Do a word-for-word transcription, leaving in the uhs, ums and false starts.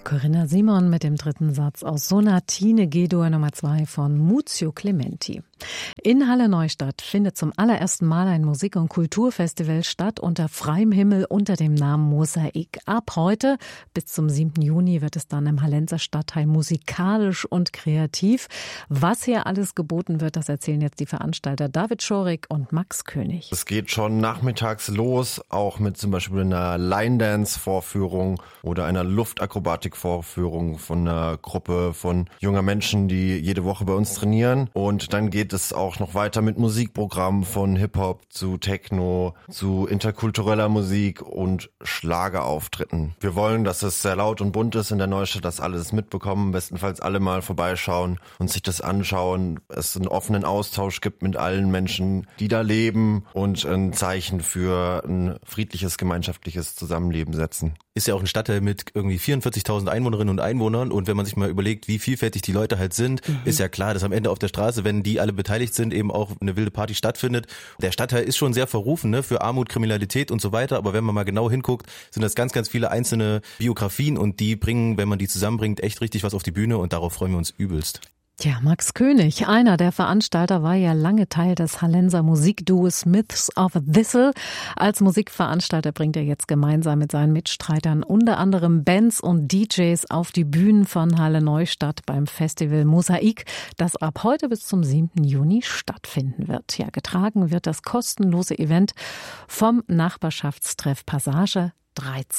Corinna Simon mit dem dritten Satz aus Sonatine G-Dur Nummer zwei von Muzio Clementi. In Halle Neustadt findet zum allerersten Mal ein Musik- und Kulturfestival statt unter freiem Himmel unter dem Namen Mosaik. Ab heute bis zum siebten Juni wird es dann im Hallenser Stadtteil musikalisch und kreativ. Was hier alles geboten wird, das erzählen jetzt die Veranstalter David Schorik und Max König. Es geht schon nachmittags los, auch mit zum Beispiel einer Line-Dance-Vorführung oder einer Luftakrobatik-Vorführung von einer Gruppe von junger Menschen, die jede Woche bei uns trainieren. Und dann geht es auch noch weiter mit Musikprogrammen von Hip-Hop zu Techno, zu interkultureller Musik und Schlagerauftritten. Wir wollen, dass es sehr laut und bunt ist in der Neustadt, dass alle das mitbekommen, bestenfalls alle mal vorbeischauen und sich das anschauen. Es einen offenen Austausch gibt mit allen Menschen, die da leben und ein Zeichen für ein friedliches, gemeinschaftliches Zusammenleben setzen. Ist ja auch ein Stadtteil mit irgendwie vierundvierzigtausend Einwohnerinnen und Einwohnern und wenn man sich mal überlegt, wie vielfältig die Leute halt sind, mhm. ist ja klar, dass am Ende auf der Straße, wenn die alle beteiligt sind, eben auch eine wilde Party stattfindet. Der Stadtteil ist schon sehr verrufen, ne, für Armut, Kriminalität und so weiter, aber wenn man mal genau hinguckt, sind das ganz, ganz viele einzelne Biografien und die bringen, wenn man die zusammenbringt, echt richtig was auf die Bühne und darauf freuen wir uns übelst. Ja, Max König, einer der Veranstalter, war ja lange Teil des Hallenser Musikduos Myths of Thistle. Als Musikveranstalter bringt er jetzt gemeinsam mit seinen Mitstreitern unter anderem Bands und D Js auf die Bühnen von Halle Neustadt beim Festival Mosaik, das ab heute bis zum siebten Juni stattfinden wird. Ja, getragen wird das kostenlose Event vom Nachbarschaftstreff Passage dreizehn.